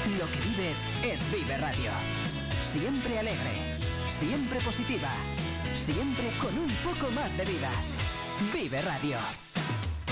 Lo que vives es Vive Radio. Siempre alegre, siempre positiva, siempre con un poco más de vida. Vive Radio.